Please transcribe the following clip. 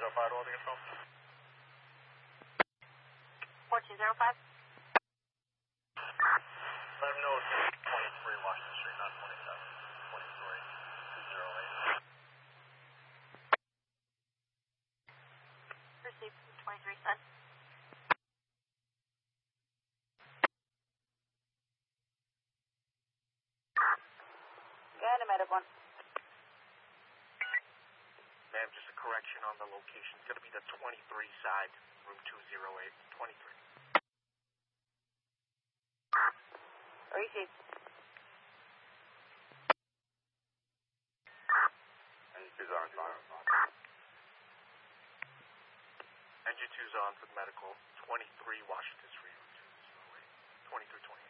1405 to get phone. 1405. Let him know it's 23 Washington Street, not 27. 23 208. Received 23 cents. Animated one. Ma'am, just a correction on the location. It's going to be the 23 side, room 208. 23. Received. Engine 2's on. Engine 2's on for the medical. 23 Washington Street, room 208. 2320.